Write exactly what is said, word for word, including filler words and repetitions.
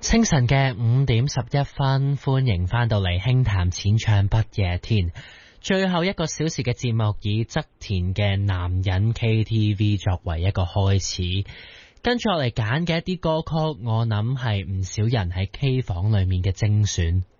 清晨嘅五點十一分，歡迎翻到嚟輕談淺唱不夜天，最後一個小時嘅節目以側田嘅男人 K T V 作為一個開始，跟住落嚟揀嘅一啲歌曲，我諗係唔少人喺 K 房裏面嘅精選。